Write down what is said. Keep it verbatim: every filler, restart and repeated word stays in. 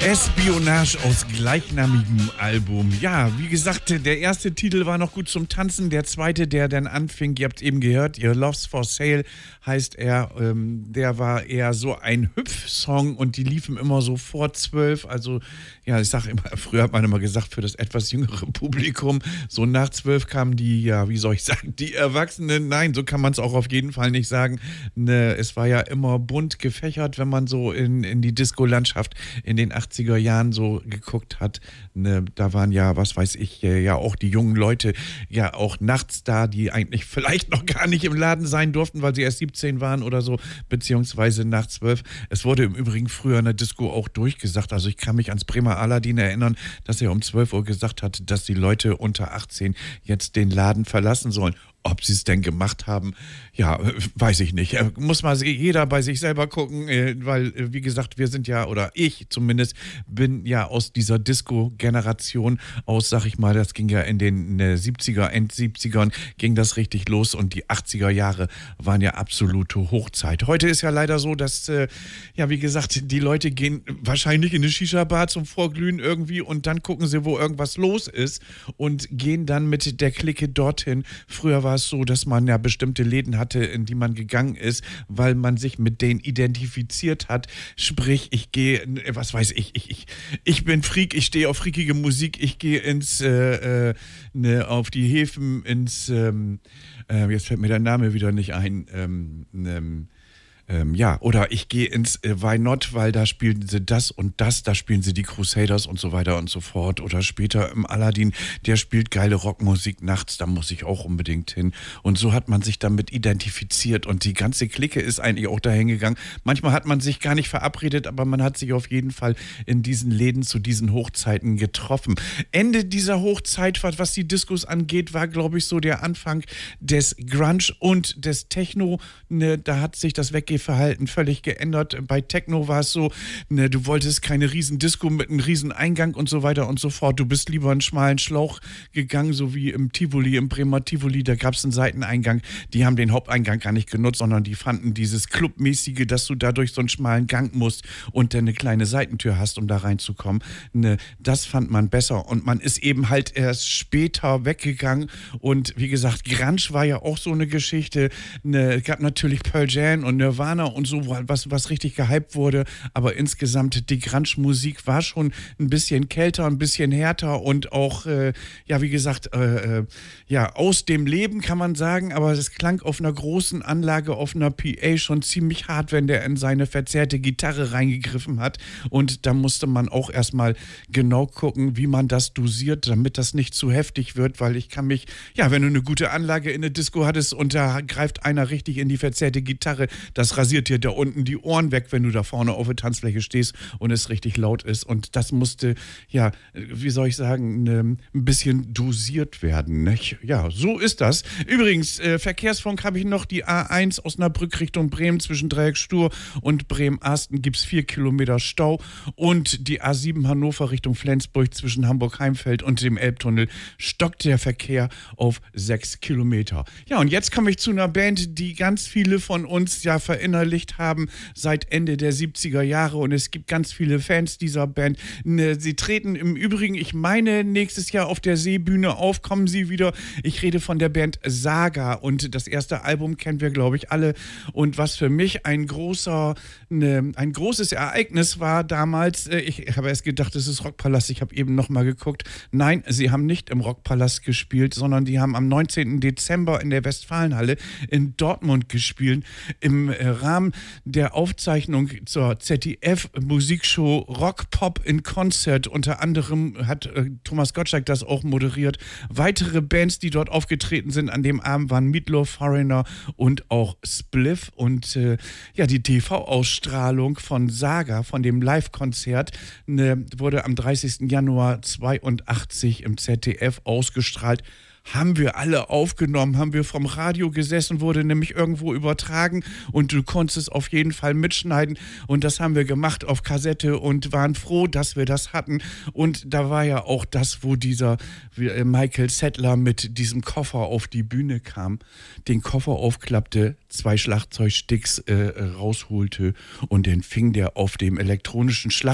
Espionage aus gleichnamigem Album. Ja, wie gesagt, der erste Titel war noch gut zum Tanzen. Der zweite, der dann anfing, ihr habt eben gehört, Your Love's for Sale heißt er. Ähm, der war eher so ein Hüpfsong und die liefen immer so vor zwölf. Also, ja, ich sag immer, früher hat man immer gesagt, für das etwas jüngere Publikum, so nach zwölf kamen die, ja, wie soll ich sagen, die Erwachsenen. Nein, so kann man es auch auf jeden Fall nicht sagen. Ne, es war ja immer bunt gefächert, wenn man so in, in die Disco-Landschaft in den achtziger Jahren so geguckt hat. Ne, da waren ja, was weiß ich, ja auch die jungen Leute ja auch nachts da, die eigentlich vielleicht noch gar nicht im Laden sein durften, weil sie erst siebzehn waren oder so, beziehungsweise nach zwölf. Es wurde im Übrigen früher in der Disco auch durchgesagt. Also ich kann mich ans Bremer Aladdin erinnern, dass er um zwölf Uhr gesagt hat, dass die Leute unter achtzehn jetzt den Laden verlassen sollen. Ob sie es denn gemacht haben, ja, weiß ich nicht. Muss mal jeder bei sich selber gucken, weil, wie gesagt, wir sind ja, oder ich zumindest, bin ja aus dieser Disco-Generation aus, sag ich mal, das ging ja in den siebziger, End siebzigern ging das richtig los und die achtziger Jahre waren ja absolute Hochzeit. Heute ist ja leider so, dass, ja, wie gesagt, die Leute gehen wahrscheinlich in eine Shisha-Bar zum Vorglühen irgendwie und dann gucken sie, wo irgendwas los ist und gehen dann mit der Clique dorthin. Früher war es so, dass man ja bestimmte Läden hatte, in die man gegangen ist, weil man sich mit denen identifiziert hat. Sprich, ich gehe, was weiß ich, ich, ich, ich bin Freak, ich stehe auf freakige Musik, ich gehe ins, äh, äh, ne, auf die Häfen, ins, ähm, äh, jetzt fällt mir der Name wieder nicht ein, ähm, ähm, Ähm, ja, oder ich gehe ins äh, Why Not, weil da spielen sie das und das, da spielen sie die Crusaders und so weiter und so fort. Oder später im Aladdin, der spielt geile Rockmusik nachts, da muss ich auch unbedingt hin. Und so hat man sich damit identifiziert und die ganze Clique ist eigentlich auch dahin gegangen. Manchmal hat man sich gar nicht verabredet, aber man hat sich auf jeden Fall in diesen Läden zu diesen Hochzeiten getroffen. Ende dieser Hochzeit, was die Diskos angeht, war, glaube ich, so der Anfang des Grunge und des Techno. Ne, da hat sich das Weggehen Verhalten völlig geändert. Bei Techno war es so, ne, du wolltest keine riesen Disco mit einem riesen Eingang und so weiter und so fort. Du bist lieber einen schmalen Schlauch gegangen, so wie im Tivoli, im Bremer Tivoli, da gab es einen Seiteneingang. Die haben den Haupteingang gar nicht genutzt, sondern die fanden dieses Clubmäßige, dass du da durch so einen schmalen Gang musst und dann eine kleine Seitentür hast, um da reinzukommen. Ne, das fand man besser und man ist eben halt erst später weggegangen und wie gesagt, Grunge war ja auch so eine Geschichte. Ne, es gab natürlich Pearl Jam und Nirvana und so, was, was richtig gehypt wurde, aber insgesamt die Grunge-Musik war schon ein bisschen kälter, ein bisschen härter und auch, äh, ja, wie gesagt, äh, äh, ja, aus dem Leben kann man sagen, aber es klang auf einer großen Anlage, auf einer P A schon ziemlich hart, wenn der in seine verzerrte Gitarre reingegriffen hat und da musste man auch erstmal genau gucken, wie man das dosiert, damit das nicht zu heftig wird, weil ich kann mich, ja, wenn du eine gute Anlage in der Disco hattest und da greift einer richtig in die verzerrte Gitarre, das rasiert dir da unten die Ohren weg, wenn du da vorne auf der Tanzfläche stehst und es richtig laut ist. Und das musste, ja, wie soll ich sagen, ne, ein bisschen dosiert werden. Nicht? Ja, so ist das. Übrigens, äh, Verkehrsfunk habe ich noch, die A eins Osnabrück Richtung Bremen zwischen Dreiecksstuhr und Bremen-Asten gibt es vier Kilometer Stau und die A sieben Hannover Richtung Flensburg zwischen Hamburg-Heimfeld und dem Elbtunnel stockt der Verkehr auf sechs Kilometer. Ja, und jetzt komme ich zu einer Band, die ganz viele von uns ja verinnerlicht haben seit Ende der siebziger Jahre und es gibt ganz viele Fans dieser Band. Sie treten im Übrigen, ich meine, nächstes Jahr auf der Seebühne auf, kommen sie wieder. Ich rede von der Band Saga und das erste Album kennen wir, glaube ich, alle und was für mich ein großer, ne, ein großes Ereignis war damals, ich habe erst gedacht, es ist Rockpalast, ich habe eben nochmal geguckt. Nein, sie haben nicht im Rockpalast gespielt, sondern die haben am neunzehnten Dezember in der Westfalenhalle in Dortmund gespielt, im Rahmen der Aufzeichnung zur Z D F-Musikshow Rock Pop in Concert. Unter anderem hat äh, Thomas Gottschalk das auch moderiert. Weitere Bands, die dort aufgetreten sind an dem Abend, waren Meatloaf, Foreigner und auch Spliff. Und äh, ja, die T V-Ausstrahlung von Saga, von dem Live-Konzert, ne, wurde am dreißigsten Januar zweiundachtzig im Z D F ausgestrahlt. Haben wir alle aufgenommen, haben wir vom Radio gesessen, wurde nämlich irgendwo übertragen und du konntest es auf jeden Fall mitschneiden und das haben wir gemacht auf Kassette und waren froh, dass wir das hatten und da war ja auch das, wo dieser Michael Settler mit diesem Koffer auf die Bühne kam, den Koffer aufklappte, zwei Schlagzeugsticks äh, rausholte und dann fing der auf dem elektronischen Schlagzeug